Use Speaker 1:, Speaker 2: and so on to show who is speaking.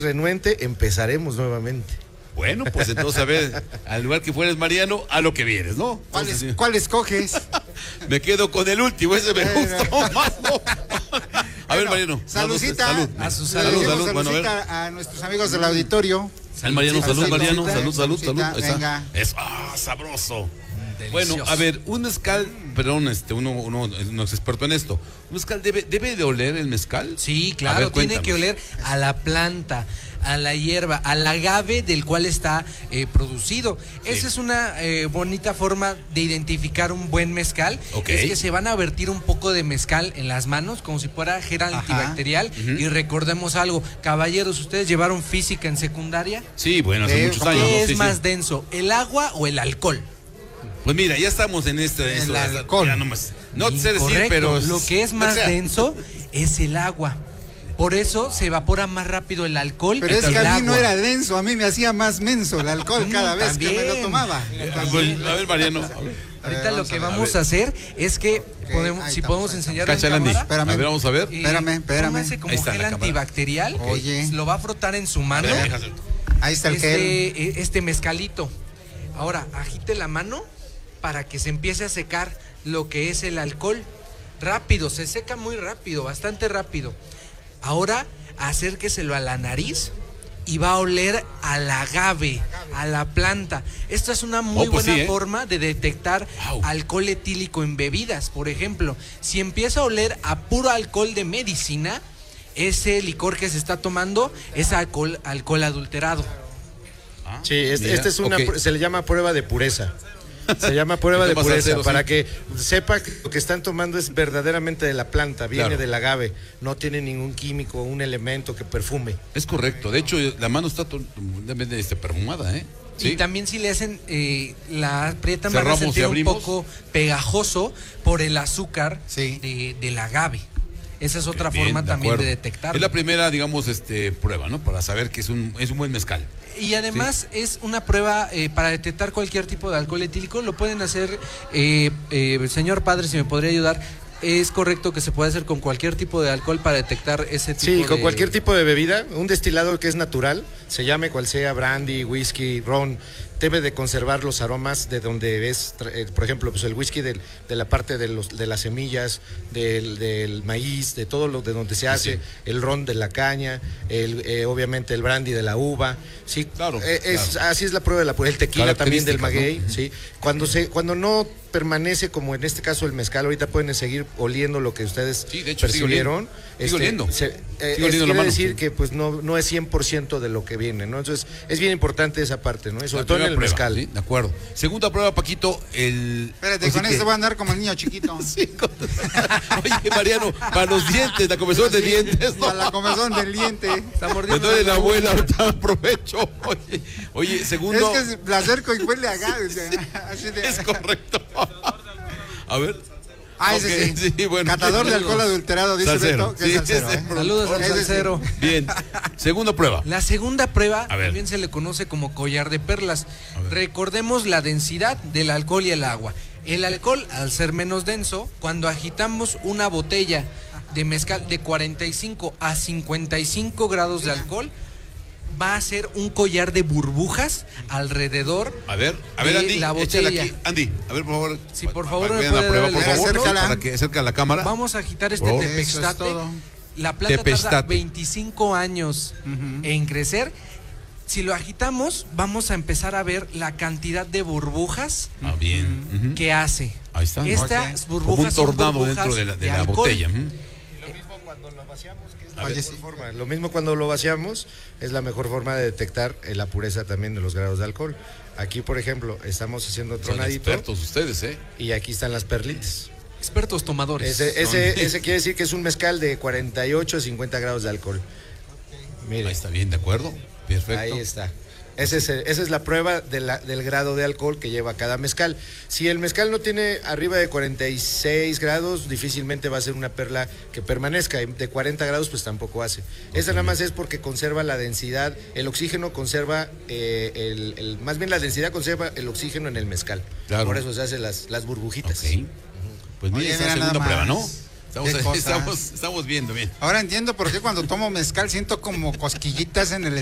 Speaker 1: renuente, empezaremos nuevamente.
Speaker 2: Bueno, pues entonces, a ver, al lugar que fueres, Mariano, a lo que vienes, ¿no? Entonces,
Speaker 3: ¿Cuál escoges?
Speaker 2: me quedo con el último, ese me gustó más, ¿no? A ver, Mariano.
Speaker 3: Saludcita.
Speaker 2: Salud.
Speaker 3: A
Speaker 2: Salud,
Speaker 3: salud.
Speaker 2: Bueno, a ver.
Speaker 3: A nuestros amigos del auditorio.
Speaker 2: Mariano, salud, Mariano. Salud.
Speaker 3: Venga.
Speaker 2: Es sabroso.
Speaker 4: Delicioso.
Speaker 2: Bueno, a ver, un mezcal, perdón, uno no es experto en esto. ¿Un mezcal debe de oler el mezcal?
Speaker 4: Sí,
Speaker 2: A
Speaker 4: claro,
Speaker 2: ver,
Speaker 4: tiene
Speaker 2: cuéntanos.
Speaker 4: que oler a la planta, a la hierba, al agave del cual está producido. Esa es una bonita forma de identificar un buen mezcal.
Speaker 2: Ok.
Speaker 4: Es que se van a vertir un poco de mezcal en las manos, como si fuera gel antibacterial. Y recordemos algo, caballeros, ¿ustedes llevaron física en secundaria?
Speaker 2: Sí, bueno, hace muchos años.
Speaker 4: ¿Qué
Speaker 2: ¿no?
Speaker 4: es
Speaker 2: Sí,
Speaker 4: más
Speaker 2: sí.
Speaker 4: denso, el agua o el alcohol?
Speaker 2: Pues mira, ya estamos en
Speaker 3: El alcohol.
Speaker 2: Ya no sé decir,
Speaker 4: Incorrecto.
Speaker 2: pero...
Speaker 4: Lo que es más denso es el agua. Por eso se evapora más rápido el alcohol.
Speaker 3: Pero es
Speaker 4: el
Speaker 3: que a mí no
Speaker 4: agua.
Speaker 3: era denso, a mí me hacía más menso el alcohol cada vez que me lo
Speaker 4: también.
Speaker 3: tomaba.
Speaker 2: Pues, a ver, Mariano.
Speaker 4: Ahorita lo que
Speaker 3: vamos
Speaker 4: vamos a hacer es que podemos,
Speaker 3: ahí
Speaker 4: si
Speaker 3: estamos,
Speaker 4: podemos
Speaker 3: ahí
Speaker 4: enseñar
Speaker 2: Cacha el Andy.
Speaker 3: Espérame.
Speaker 2: A ver, vamos a ver.
Speaker 3: Espérame.
Speaker 4: Póngase como
Speaker 2: Ahí está
Speaker 4: gel
Speaker 2: la cámara.
Speaker 4: antibacterial.
Speaker 3: Oye.
Speaker 4: Lo va a frotar en su mano.
Speaker 3: Ahí está el gel.
Speaker 4: Este mezcalito. Ahora, agite la mano para que se empiece a secar lo que es el alcohol. Rápido, se seca muy rápido, bastante rápido. Ahora, acérqueselo a la nariz y va a oler al agave, a la planta. Esta es una muy
Speaker 2: pues
Speaker 4: buena
Speaker 2: sí,
Speaker 4: forma de detectar
Speaker 2: Wow.
Speaker 4: alcohol etílico en bebidas. Por ejemplo, si empieza a oler a puro alcohol de medicina, ese licor que se está tomando es alcohol adulterado.
Speaker 1: Sí,
Speaker 2: mira,
Speaker 1: esta es una,
Speaker 2: ok.
Speaker 1: se le llama prueba de pureza. Se llama prueba de
Speaker 2: Tomas
Speaker 1: pureza,
Speaker 2: acero,
Speaker 1: para
Speaker 2: sí.
Speaker 1: que sepa que lo que están tomando es verdaderamente de la planta, viene
Speaker 2: Claro.
Speaker 1: del agave, no tiene ningún químico, un elemento que perfume.
Speaker 2: Es correcto. De hecho, la mano está perfumada, ¿eh?
Speaker 4: Y también si le hacen la aprietan van a
Speaker 2: Cerramos y
Speaker 4: sentir un
Speaker 2: abrimos.
Speaker 4: poco pegajoso por el azúcar
Speaker 3: Sí.
Speaker 4: del agave. Esa es otra
Speaker 2: Bien,
Speaker 4: forma también
Speaker 2: acuerdo.
Speaker 4: de detectarlo.
Speaker 2: Es la primera, digamos, prueba, ¿no? Para saber que es un buen mezcal.
Speaker 4: Y además es una prueba para detectar cualquier tipo de alcohol etílico. Lo pueden hacer, señor padre, si me podría ayudar. ¿Es correcto que se puede hacer con cualquier tipo de alcohol para detectar ese tipo
Speaker 1: Sí,
Speaker 4: de...?
Speaker 1: con cualquier tipo de bebida, un destilado que es natural, se llame cual sea, brandy, whisky, ron, debe de conservar los aromas de donde es, por ejemplo, pues el whisky de la parte de las semillas, del maíz, de todo lo de donde se hace, el ron de la caña, obviamente el brandy de la uva, sí,
Speaker 2: Claro,
Speaker 1: así es la prueba de el tequila también del maguey,
Speaker 2: ¿no?
Speaker 1: sí, cuando no permanece como en este caso el mezcal, ahorita pueden seguir oliendo lo que ustedes
Speaker 2: Sí, de hecho, sigue
Speaker 1: percibieron.
Speaker 2: Sigue oliendo. Sigue oliendo la
Speaker 1: Quiere
Speaker 2: mano,
Speaker 1: decir
Speaker 2: sí.
Speaker 1: que pues no es 100% de lo que viene, ¿no? Entonces es bien importante esa parte, ¿no? Y sobre
Speaker 2: La
Speaker 1: todo en
Speaker 2: primera
Speaker 1: el
Speaker 2: prueba,
Speaker 1: mezcal.
Speaker 2: ¿sí? De acuerdo. Segunda prueba, Paquito,
Speaker 3: Espérate,
Speaker 2: Así
Speaker 3: con
Speaker 2: que-
Speaker 3: esto voy a andar como el niño chiquito.
Speaker 2: Oye, Mariano, para los dientes, la comezón de dientes, ¿no?
Speaker 3: Para la comezón del diente.
Speaker 4: Está
Speaker 2: Me
Speaker 4: mordiendo
Speaker 2: duele la
Speaker 4: uva.
Speaker 2: abuela, ahorita aprovecho. Oye, segundo.
Speaker 3: Es que la acerco y huele a gas. O sea, así de...
Speaker 2: Es correcto. A ver.
Speaker 3: ese
Speaker 2: Ok,
Speaker 3: sí.
Speaker 2: bueno.
Speaker 3: Catador de alcohol adulterado, dice
Speaker 2: Salsero.
Speaker 3: Beto, que es
Speaker 2: Sí,
Speaker 3: salsero,
Speaker 2: ese
Speaker 3: ¿eh?
Speaker 4: Saludos al
Speaker 3: Ese sí.
Speaker 4: salsero.
Speaker 2: Bien. Segunda prueba.
Speaker 4: La segunda prueba
Speaker 2: A ver.
Speaker 4: también se le conoce como collar de perlas. Recordemos la densidad del alcohol y el agua. El alcohol, al ser menos denso, cuando agitamos una botella de mezcal de 45 a 55 grados de alcohol, va a ser un collar de burbujas alrededor
Speaker 2: A ver,
Speaker 4: de
Speaker 2: Andy,
Speaker 4: la
Speaker 2: échale
Speaker 4: botella.
Speaker 2: aquí. Andy, a ver, por favor.
Speaker 4: Sí, por favor, me
Speaker 2: Vean la
Speaker 4: puede
Speaker 2: prueba,
Speaker 4: dar
Speaker 2: por
Speaker 4: el
Speaker 2: favor,
Speaker 3: acércala.
Speaker 2: para que acerque a la cámara.
Speaker 4: Vamos a agitar este
Speaker 2: Por favor.
Speaker 3: Eso es
Speaker 4: tepextate.
Speaker 3: todo.
Speaker 4: La planta tarda
Speaker 2: Tepextate.
Speaker 4: 25 años en crecer. Si lo agitamos, vamos a empezar a ver la cantidad de burbujas
Speaker 2: Ah, bien. Ujú.
Speaker 4: que hace.
Speaker 2: Ahí está.
Speaker 4: Estas
Speaker 2: Como un
Speaker 4: burbujas son
Speaker 2: tornado
Speaker 4: burbujas
Speaker 2: dentro de la
Speaker 4: alcohol.
Speaker 2: botella. Ujú.
Speaker 1: Lo mismo cuando lo vaciamos, que es
Speaker 3: la mejor
Speaker 1: forma. Lo mismo cuando lo vaciamos, es la mejor forma de detectar la pureza también de los grados de alcohol. Aquí, por ejemplo, estamos haciendo
Speaker 2: Son
Speaker 1: tronadito
Speaker 2: expertos ustedes, ¿eh?
Speaker 1: y aquí están las perlitas.
Speaker 4: Expertos tomadores.
Speaker 1: Ese quiere decir que es un mezcal de 48 a 50 grados de alcohol. Mire,
Speaker 2: Ahí está bien, ¿de acuerdo? Perfecto.
Speaker 1: ahí está. Esa es la prueba del grado de alcohol que lleva cada mezcal. Si el mezcal no tiene arriba de 46 grados, difícilmente va a ser una perla que permanezca. De 40 grados, pues tampoco hace. Esa nada más es porque conserva la densidad, el oxígeno conserva, más bien la densidad conserva el oxígeno en el mezcal.
Speaker 2: Claro.
Speaker 1: Por eso se hacen las burbujitas.
Speaker 2: Ok. Pues mira,
Speaker 3: Oye,
Speaker 2: esa
Speaker 3: mira,
Speaker 2: segunda
Speaker 3: nada
Speaker 2: prueba,
Speaker 3: más.
Speaker 2: ¿no?
Speaker 3: Qué cosas.
Speaker 2: Estamos viendo bien.
Speaker 3: Ahora entiendo por qué cuando tomo mezcal siento como cosquillitas en el